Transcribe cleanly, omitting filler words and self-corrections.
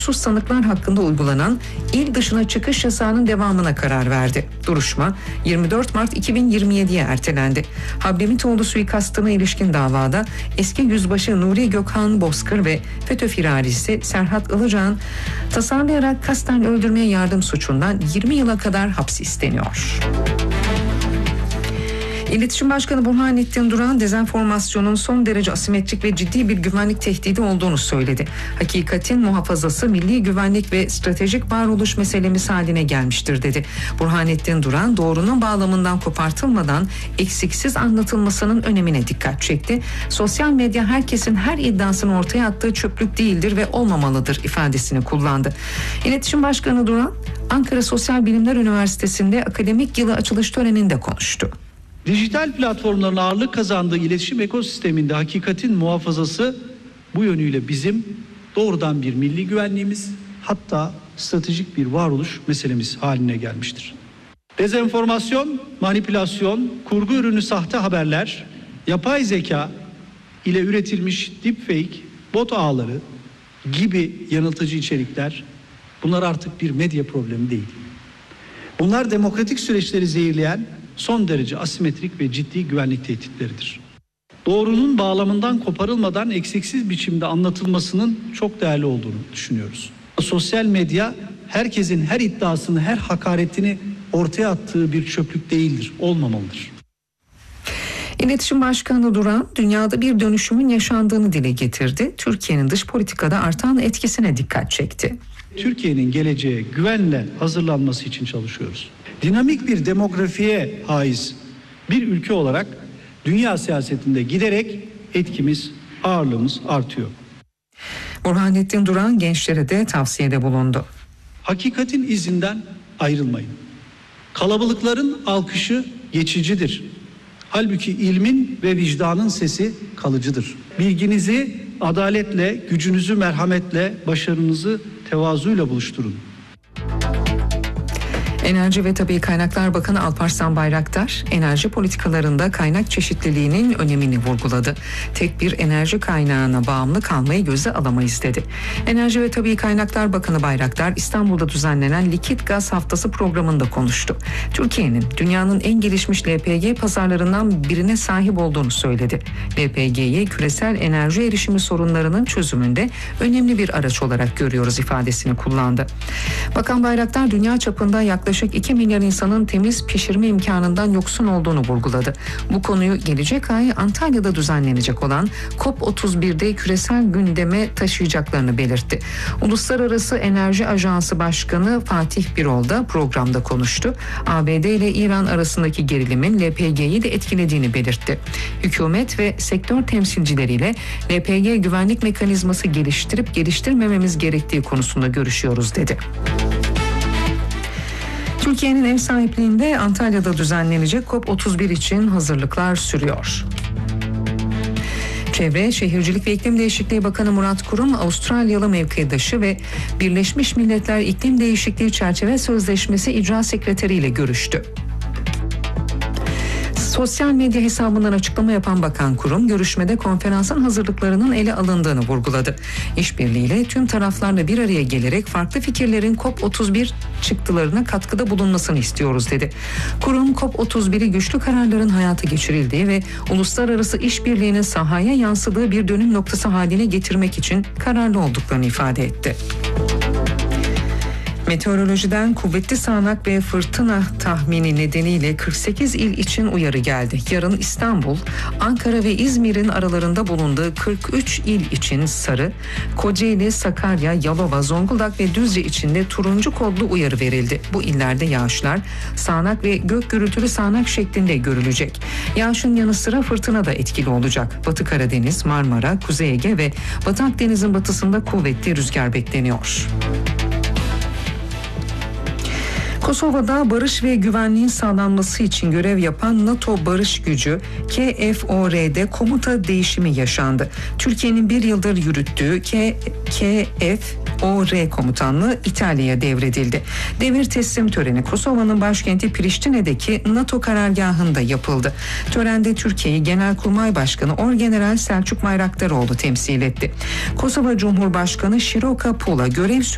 Suç sanıklar hakkında uygulanan il dışına çıkış yasağının devamına karar verdi. Duruşma 24 Mart 2027'ye ertelendi. Hablemitoğlu suikastına ilişkin davada eski yüzbaşı Nuri Gökhan Bozkır ve FETÖ firarisi Serhat Ilıcak'ın tasarlayarak kasten öldürmeye yardım suçundan 20 yıla kadar hapis isteniyor. İletişim Başkanı Burhanettin Duran, dezenformasyonun son derece asimetrik ve ciddi bir güvenlik tehdidi olduğunu söyledi. Hakikatin muhafazası milli güvenlik ve stratejik varoluş meselemiz haline gelmiştir dedi. Burhanettin Duran, doğrunun bağlamından kopartılmadan eksiksiz anlatılmasının önemine dikkat çekti. Sosyal medya herkesin her iddiasını ortaya attığı çöplük değildir ve olmamalıdır ifadesini kullandı. İletişim Başkanı Duran, Ankara Sosyal Bilimler Üniversitesi'nde akademik yılı açılış töreninde konuştu. Dijital platformların ağırlık kazandığı iletişim ekosisteminde hakikatin muhafazası bu yönüyle bizim doğrudan bir milli güvenliğimiz, hatta stratejik bir varoluş meselemiz haline gelmiştir. Dezenformasyon, manipülasyon, kurgu ürünü sahte haberler, yapay zeka ile üretilmiş deepfake, bot ağları gibi yanıltıcı içerikler, bunlar artık bir medya problemi değil. Bunlar demokratik süreçleri zehirleyen son derece asimetrik ve ciddi güvenlik tehditleridir. Doğrunun bağlamından koparılmadan eksiksiz biçimde anlatılmasının çok değerli olduğunu düşünüyoruz. Sosyal medya herkesin her iddiasını, her hakaretini ortaya attığı bir çöplük değildir, olmamalıdır. İletişim Başkanı Duran, dünyada bir dönüşümün yaşandığını dile getirdi. Türkiye'nin dış politikada artan etkisine dikkat çekti. Türkiye'nin geleceğe güvenle hazırlanması için çalışıyoruz. Dinamik bir demografiye haiz bir ülke olarak dünya siyasetinde giderek etkimiz, ağırlığımız artıyor. Burhanettin Duran gençlere de tavsiyede bulundu. Hakikatin izinden ayrılmayın. Kalabalıkların alkışı geçicidir. Halbuki ilmin ve vicdanın sesi kalıcıdır. Bilginizi adaletle, gücünüzü merhametle, başarınızı tevazuyla buluşturun. Enerji ve Tabii Kaynaklar Bakanı Alparslan Bayraktar, enerji politikalarında kaynak çeşitliliğinin önemini vurguladı. Tek bir enerji kaynağına bağımlı kalmayı göze alamayız dedi. Enerji ve Tabii Kaynaklar Bakanı Bayraktar, İstanbul'da düzenlenen Likit Gaz Haftası programında konuştu. Türkiye'nin dünyanın en gelişmiş LPG pazarlarından birine sahip olduğunu söyledi. LPG'yi küresel enerji erişimi sorunlarının çözümünde önemli bir araç olarak görüyoruz ifadesini kullandı. Bakan Bayraktar, dünya çapında yaklaşık 2 milyar insanın temiz pişirme imkanından yoksun olduğunu vurguladı. Bu konuyu gelecek ay Antalya'da düzenlenecek olan COP31'de küresel gündeme taşıyacaklarını belirtti. Uluslararası Enerji Ajansı Başkanı Fatih Birol da programda konuştu. ABD ile İran arasındaki gerilimin LPG'yi de etkilediğini belirtti. Hükümet ve sektör temsilcileriyle LPG güvenlik mekanizması geliştirip geliştirmememiz gerektiği konusunda görüşüyoruz dedi. Türkiye'nin ev sahipliğinde Antalya'da düzenlenecek COP31 için hazırlıklar sürüyor. Çevre, Şehircilik ve İklim Değişikliği Bakanı Murat Kurum, Avustralyalı mevkidaşı ve Birleşmiş Milletler İklim Değişikliği Çerçeve Sözleşmesi İcra Sekreteri ile görüştü. Sosyal medya hesabından açıklama yapan Bakan Kurum, görüşmede konferansın hazırlıklarının ele alındığını vurguladı. İşbirliğiyle tüm taraflarla bir araya gelerek farklı fikirlerin COP31 çıktılarına katkıda bulunmasını istiyoruz dedi. Kurum, COP31'i güçlü kararların hayata geçirildiği ve uluslararası işbirliğinin sahaya yansıdığı bir dönüm noktası haline getirmek için kararlı olduklarını ifade etti. Meteorolojiden kuvvetli sağanak ve fırtına tahmini nedeniyle 48 il için uyarı geldi. Yarın İstanbul, Ankara ve İzmir'in aralarında bulunduğu 43 il için sarı, Kocaeli, Sakarya, Yalova, Zonguldak ve Düzce için de turuncu kodlu uyarı verildi. Bu illerde yağışlar sağanak ve gök gürültülü sağanak şeklinde görülecek. Yağışın yanı sıra fırtına da etkili olacak. Batı Karadeniz, Marmara, Kuzey Ege ve Batı Akdeniz'in batısında kuvvetli rüzgar bekleniyor. Kosova'da barış ve güvenliğin sağlanması için görev yapan NATO Barış Gücü KFOR'de komuta değişimi yaşandı. Türkiye'nin bir yıldır yürüttüğü KFOR komutanlığı İtalya'ya devredildi. Devir teslim töreni Kosova'nın başkenti Priştine'deki NATO karargahında yapıldı. Törende Türkiye'yi Genelkurmay Başkanı Orgeneral Selçuk Bayraktaroğlu temsil etti. Kosova Cumhurbaşkanı Široka Pula görev